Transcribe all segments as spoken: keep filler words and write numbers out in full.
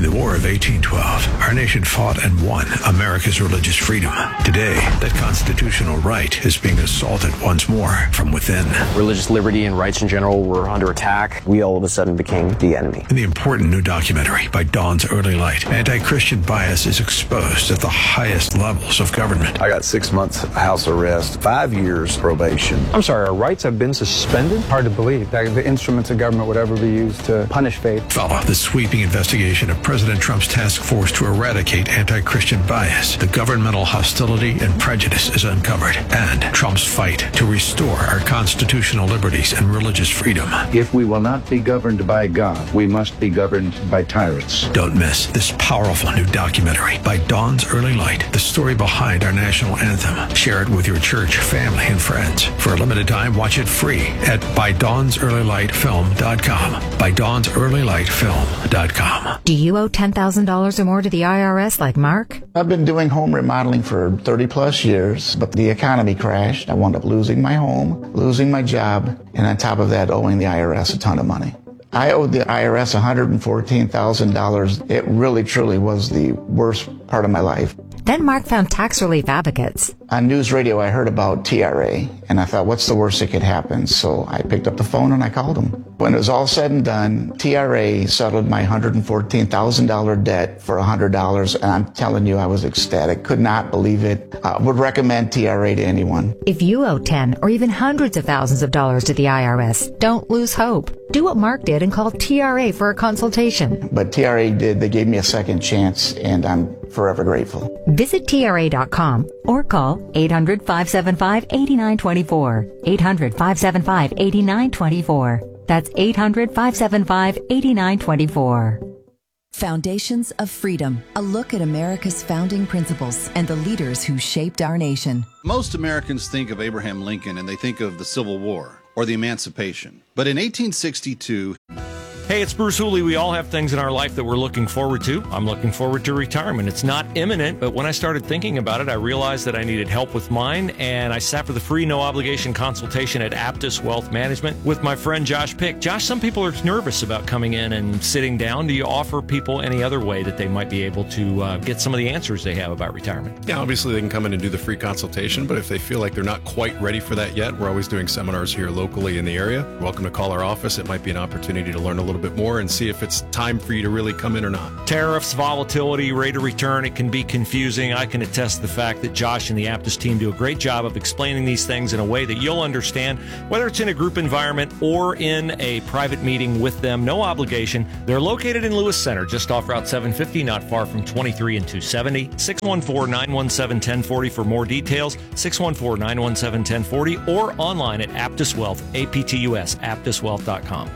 In the War of eighteen twelve, our nation fought and won America's religious freedom. Today, that constitutional right is being assaulted once more from within. Religious liberty and rights in general were under attack. We all of a sudden became the enemy. In the important new documentary by Dawn's Early Light, anti-Christian bias is exposed at the highest levels of government. I got six months house arrest, five years probation. I'm sorry, our rights have been suspended? Hard to believe that the instruments of government would ever be used to punish faith. Follow the sweeping investigation of President Trump's task force to eradicate anti-Christian bias. The governmental hostility and prejudice is uncovered, and Trump's fight to restore our constitutional liberties and religious freedom. If we will not be governed by God, we must be governed by tyrants. Don't miss this powerful new documentary by Dawn's Early Light, the story behind our national anthem. Share it with your church, family, and friends. For a limited time, watch it free at by dawns early light film dot com. by dawns early light film dot com. Do you owe ten thousand dollars or more to the I R S like Mark? I've been doing home remodeling for thirty plus years, but the economy crashed. I wound up losing my home, losing my job, and on top of that, owing the I R S a ton of money. I owed the I R S one hundred fourteen thousand dollars. It really, truly was the worst part of my life. Then Mark found tax relief advocates. On news radio, I heard about T R A, and I thought, what's the worst that could happen? So I picked up the phone and I called them. When it was all said and done, T R A settled my one hundred fourteen thousand dollars debt for one hundred dollars, and I'm telling you, I was ecstatic. Could not believe it. I would recommend T R A to anyone. If you owe ten or even hundreds of thousands of dollars to the I R S, don't lose hope. Do what Mark did and call T R A for a consultation. But T R A did. They gave me a second chance, and I'm forever grateful. Visit T R A dot com or call eight hundred, five seven five, eight nine two four. eight hundred, five seven five, eight nine two four. That's eight hundred, five seven five, eight nine two four. Foundations of Freedom, a look at America's founding principles and the leaders who shaped our nation. Most Americans think of Abraham Lincoln and they think of the Civil War or the Emancipation. But in eighteen sixty-two... Hey, it's Bruce Hooley. We all have things in our life that we're looking forward to. I'm looking forward to retirement. It's not imminent, but when I started thinking about it, I realized that I needed help with mine, and I sat for the free, no-obligation consultation at Aptus Wealth Management with my friend Josh Pick. Josh, some people are nervous about coming in and sitting down. Do you offer people any other way that they might be able to uh, get some of the answers they have about retirement? Yeah, obviously they can come in and do the free consultation, but if they feel like they're not quite ready for that yet, we're always doing seminars here locally in the area. You're welcome to call our office. It might be an opportunity to learn a little bit more and see if it's time for you to really come in or not. Tariffs, volatility, rate of return, it can be confusing. I can attest to the fact that Josh and the Aptus team do a great job of explaining these things in a way that you'll understand, whether it's in a group environment or in a private meeting with them. No obligation. They're located in Lewis Center, just off Route seven fifty, not far from twenty-three and two seventy. six one four, nine one seven, one zero four zero for more details. six one four, nine one seven, one zero four zero or online at Aptus Wealth, A P T U S, aptus wealth dot com.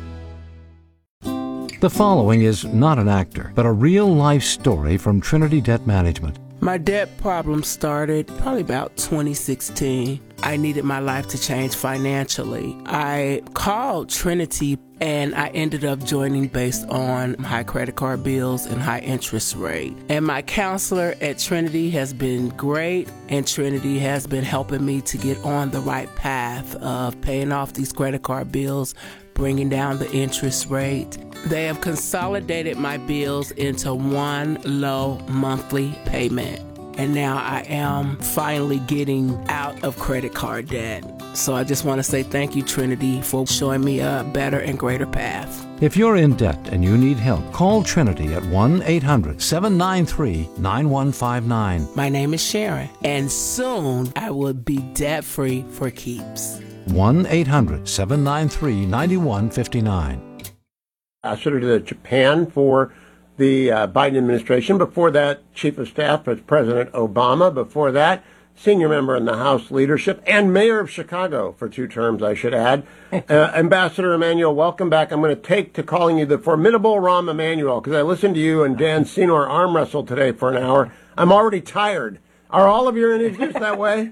The following is not an actor, but a real-life story from Trinity Debt Management. My debt problem started probably about twenty sixteen. I needed my life to change financially. I called Trinity and I ended up joining based on high credit card bills and high interest rate. And my counselor at Trinity has been great, and Trinity has been helping me to get on the right path of paying off these credit card bills, bringing down the interest rate. They have consolidated my bills into one low monthly payment. And now I am finally getting out of credit card debt. So I just want to say thank you, Trinity, for showing me a better and greater path. If you're in debt and you need help, call Trinity at one eight hundred, seven nine three, nine one five nine. My name is Sharon, and soon I will be debt-free for keeps. one eight hundred, seven nine three, nine one five nine. Ambassador to Japan for the uh, Biden administration. Before that, Chief of Staff for President Obama. Before that, senior member in the House leadership and mayor of Chicago for two terms, I should add. Uh, Ambassador Emanuel, welcome back. I'm going to take to calling you the formidable Rahm Emanuel because I listened to you and Dan Senor arm wrestle today for an hour. I'm already tired. Are all of your interviews that way?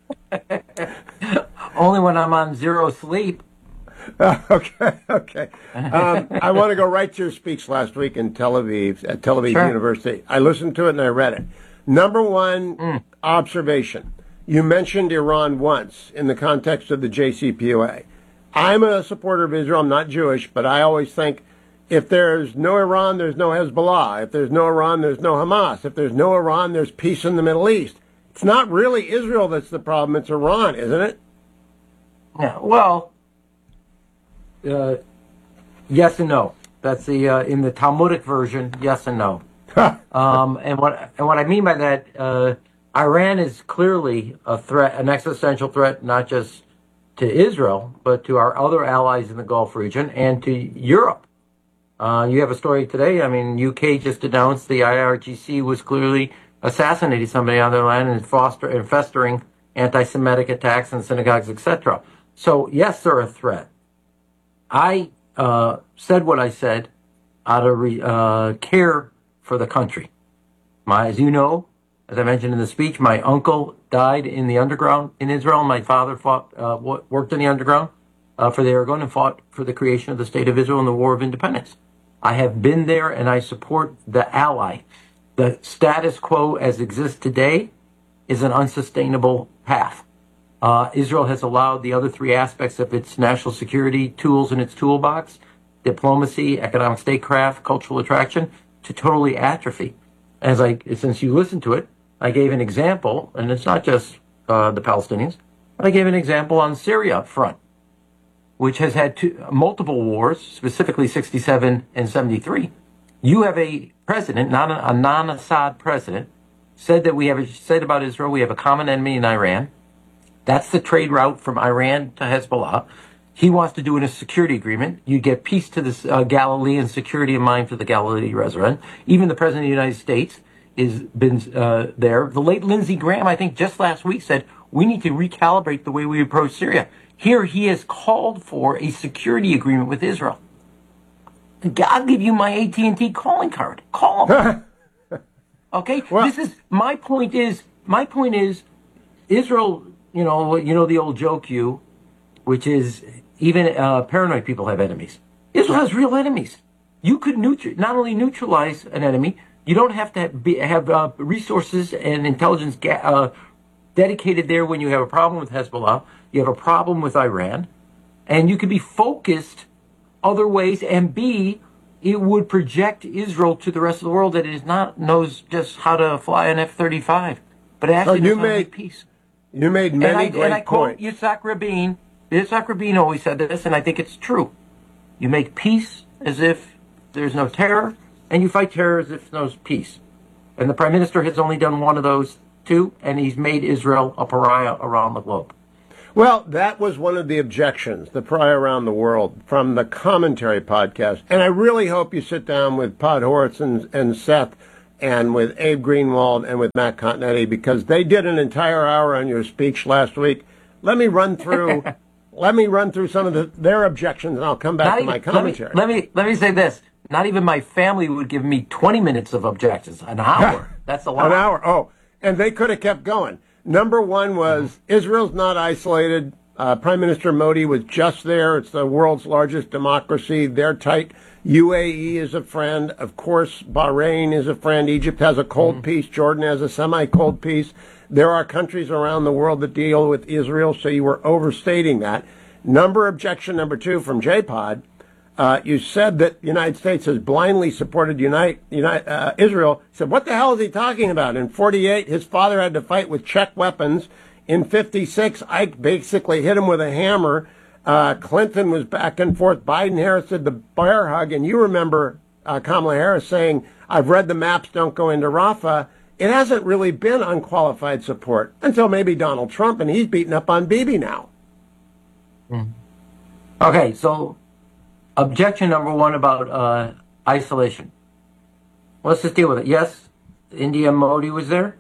Only when I'm on zero sleep. Uh, okay, okay. Um, I want to go right to your speech last week in Tel Aviv, at Tel Aviv sure. University. I listened to it and I read it. Number one mm. observation. You mentioned Iran once in the context of the J C P O A. I'm a supporter of Israel. I'm not Jewish, but I always think If there's no Iran, there's no Hezbollah. If there's no Iran, there's no Hamas. If there's no Iran, there's peace in the Middle East. It's not really Israel that's the problem. It's Iran, isn't it? Yeah, well, uh, yes and no. That's the uh, in the Talmudic version, yes and no. um, and what and what I mean by that, uh, Iran is clearly a threat, an existential threat, not just to Israel, but to our other allies in the Gulf region and to Europe. Uh, you have a story today. I mean, U K just announced the I R G C was clearly assassinating somebody on their land and foster and festering anti-Semitic attacks in synagogues, et cetera. So yes, they're a threat. I uh, said what I said out of re, uh, care for the country. My, as you know, as I mentioned in the speech, my uncle died in the underground in Israel. My father fought, uh, worked in the underground uh, for the Irgun and fought for the creation of the State of Israel in the War of Independence. I have been there and I support the ally. The status quo as exists today is an unsustainable path. Uh, Israel has allowed the other three aspects of its national security tools in its toolbox, diplomacy, economic statecraft, cultural attraction, to totally atrophy. As I, since you listened to it, I gave an example, and it's not just uh, the Palestinians, but I gave an example on Syria front, which has had two, multiple wars, specifically sixty-seven and seventy-three. You have a president, not a, a non-Assad president, said that we have a, said about Israel, we have a common enemy in Iran. That's the trade route from Iran to Hezbollah. He wants to do in a security agreement. You get peace to the uh, Galilee and security in mind for the Galilee resident. Even the president of the United States has been uh, there. The late Lindsey Graham, I think just last week, said we need to recalibrate the way we approach Syria. Here he has called for a security agreement with Israel. I'll give you my A T and T calling card. Call him. Okay? Well, this is, my point is, my point is, Israel, you know, you know the old joke, you, which is even uh, paranoid people have enemies. Israel has real enemies. You could neutral, not only neutralize an enemy, you don't have to have, be, have uh, resources and intelligence ga- uh, dedicated there when you have a problem with Hezbollah, you have a problem with Iran, and you could be focused other ways, and B, it would project Israel to the rest of the world that it is not knows just how to fly an F thirty-five, but it actually knows how to make peace. You made many and I, great and I points. quote Yitzhak Rabin. Yitzhak Rabin always said this, and I think it's true. You make peace as if there's no terror, and you fight terror as if there's peace. And the Prime Minister has only done one of those two, and he's made Israel a pariah around the globe. Well, that was one of the objections, the pariah around the world, from the Commentary podcast. And I really hope you sit down with Pod Horitz and, and Seth and with Abe Greenwald and with Matt Continetti, because they did an entire hour on your speech last week. Let me run through let me run through some of the, their objections, and I'll come back Not to even, my commentary. Let me, let me let me say this. Not even my family would give me twenty minutes of objections. An hour. That's a lot. An hour. Oh, and they could have kept going. Number one was mm-hmm. Israel's not isolated. Uh, Prime Minister Modi was just there. It's the world's largest democracy. They're tight. U A E is a friend. Of course, Bahrain is a friend. Egypt has a cold mm-hmm. peace. Jordan has a semi-cold peace. There are countries around the world that deal with Israel, so you were overstating that. Number objection number two from J-Pod. Uh, you said that the United States has blindly supported Unite, Unite, uh, Israel. He said, what the hell is he talking about? In forty-eight, his father had to fight with Czech weapons. In fifty-six, Ike basically hit him with a hammer. Uh, Clinton was back and forth. Biden-Harris did the bear hug. And you remember uh, Kamala Harris saying, I've read the maps, don't go into Rafah. It hasn't really been unqualified support until maybe Donald Trump, and he's beating up on Bibi now. Mm. Okay, so objection number one about uh, isolation. Let's just deal with it. Yes, India Modi was there.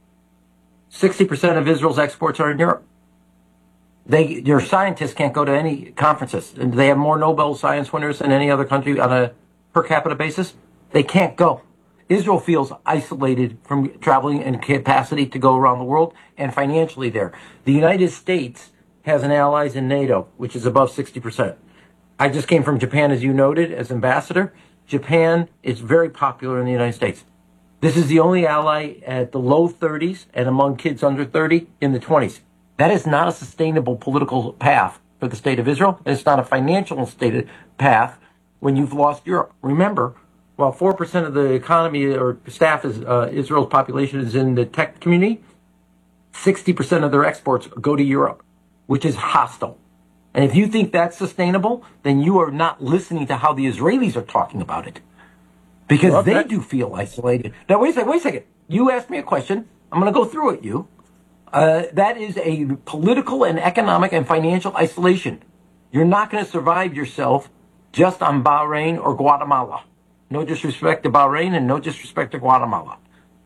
sixty percent of Israel's exports are in Europe. They, your scientists can't go to any conferences. And they have more Nobel Science winners than any other country on a per capita basis. They can't go. Israel feels isolated from traveling and capacity to go around the world and financially there. The United States has an allies in NATO, which is above sixty percent. I just came from Japan, as you noted, as ambassador. Japan is very popular in the United States. This is the only ally at the low thirties and among kids under thirty in the twenties. That is not a sustainable political path for the state of Israel. And it's not a financial stated path when you've lost Europe. Remember, while four percent of the economy or staff is uh, Israel's population is in the tech community, sixty percent of their exports go to Europe, which is hostile. And if you think that's sustainable, then you are not listening to how the Israelis are talking about it. Because well, they that... do feel isolated. Now, wait a second, wait a second. You asked me a question. I'm going to go through it, you. Uh, that is a political and economic and financial isolation. You're not going to survive yourself just on Bahrain or Guatemala. No disrespect to Bahrain and no disrespect to Guatemala.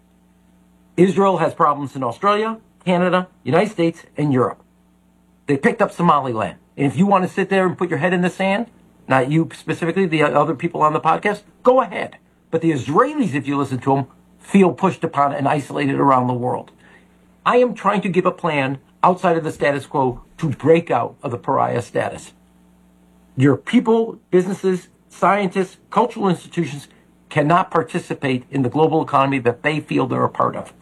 Israel has problems in Australia, Canada, United States, and Europe. They picked up Somaliland. And if you want to sit there and put your head in the sand, not you specifically, the other people on the podcast, go ahead. But the Israelis, if you listen to them, feel pushed upon and isolated around the world. I am trying to give a plan outside of the status quo to break out of the pariah status. Your people, businesses, scientists, cultural institutions cannot participate in the global economy that they feel they're a part of.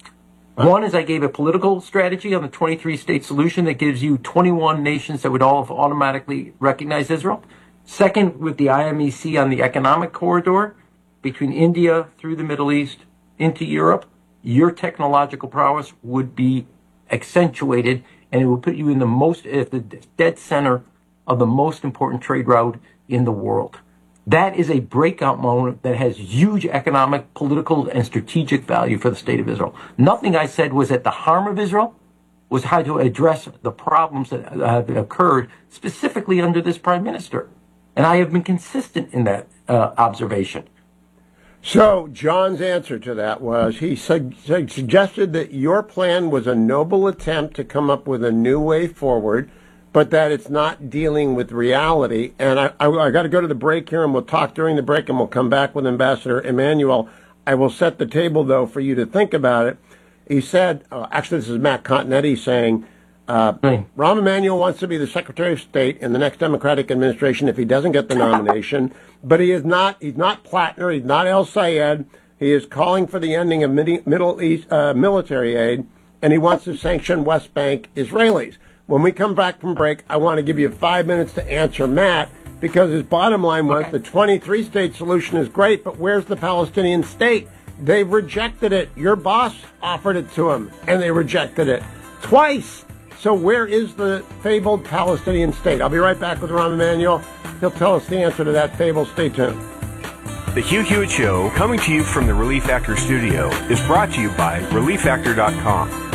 One is I gave a political strategy on the twenty-three state solution that gives you twenty-one nations that would all automatically recognize Israel. Second, with the I M E C on the economic corridor between India through the Middle East into Europe, your technological prowess would be accentuated and it would put you in the most, at the dead center of the most important trade route in the world. That is a breakout moment that has huge economic, political, and strategic value for the state of Israel. Nothing I said was at the harm of Israel, was how to address the problems that have occurred specifically under this prime minister. And I have been consistent in that uh, observation. So John's answer to that was he su- suggested that your plan was a noble attempt to come up with a new way forward, but that it's not dealing with reality. And I, I, I got to go to the break here, and we'll talk during the break, and we'll come back with Ambassador Emmanuel. I will set the table, though, for you to think about it. He said, uh, actually, this is Matt Continetti saying, uh, hey. Rahm Emanuel wants to be the Secretary of State in the next Democratic administration if he doesn't get the nomination. But he is not, he's not Plattner, he's not El Sayed. He is calling for the ending of midi- Middle East uh, military aid, and he wants to sanction West Bank Israelis. When we come back from break, I want to give you five minutes to answer Matt, because his bottom line was okay. The twenty-three state solution is great, but where's the Palestinian state? They've rejected it. Your boss offered it to him, and they rejected it twice. So where is the fabled Palestinian state? I'll be right back with Rahm Emanuel. He'll tell us the answer to that fable. Stay tuned. The Hugh Hewitt Show, coming to you from the Relief Factor studio, is brought to you by relief factor dot com.